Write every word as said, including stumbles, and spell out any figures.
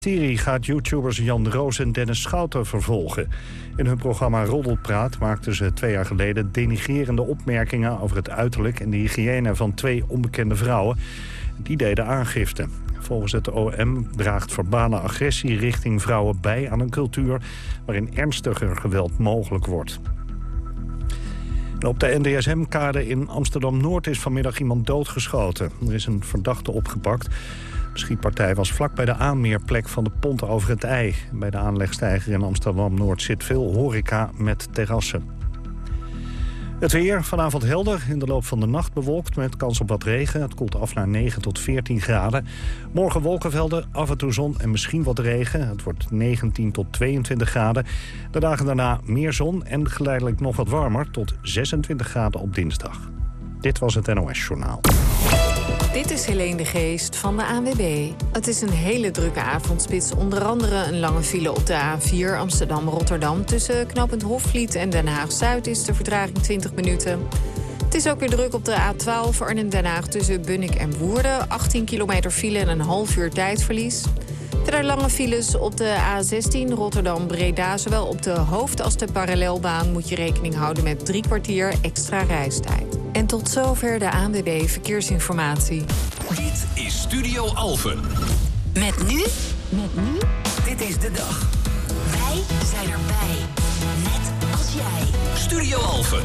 Serie gaat YouTubers Jan Roos en Dennis Schouten vervolgen. In hun programma Roddelpraat maakten ze twee jaar geleden denigrerende opmerkingen over het uiterlijk en de hygiëne van twee onbekende vrouwen. Die deden aangifte. Volgens het O M draagt verbale agressie richting vrouwen bij aan een cultuur waarin ernstiger geweld mogelijk wordt. En op de N D S M-kade in Amsterdam-Noord is vanmiddag iemand doodgeschoten. Er is een verdachte opgepakt. De schietpartij was vlak bij de aanmeerplek van de Pont over het IJ. Bij de aanlegsteiger in Amsterdam-Noord zit veel horeca met terrassen. Het weer vanavond helder, in de loop van de nacht bewolkt met kans op wat regen. Het koelt af naar negen tot veertien graden. Morgen wolkenvelden, af en toe zon en misschien wat regen. Het wordt negentien tot tweeëntwintig graden. De dagen daarna meer zon en geleidelijk nog wat warmer tot zesentwintig graden op dinsdag. Dit was het N O S-journaal. Dit is Helene de Geest van de A N W B. Het is een hele drukke avondspits. Onder andere een lange file op de A vier Amsterdam-Rotterdam. Tussen knooppunt Hofvliet en Den Haag-Zuid is de vertraging twintig minuten. Het is ook weer druk op de A twaalf Arnhem-Den Haag tussen Bunnik en Woerden. achttien kilometer file en een half uur tijdverlies. Verder lange files op de A zestien Rotterdam-Breda. Zowel op de hoofd- als de parallelbaan moet je rekening houden met drie kwartier extra reistijd. En tot zover de A N W B Verkeersinformatie. Dit is Studio Alphen. Met nu? Met nu? Dit is de dag. Wij zijn erbij. Net als jij. Studio Alphen.